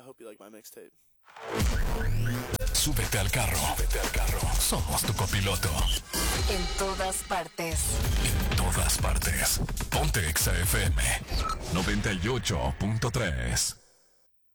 hope you like my mixtape. Súbete al carro. Súbete al carro. Somos tu copiloto. En todas partes. En todas partes. Ponte Exa FM 98.3.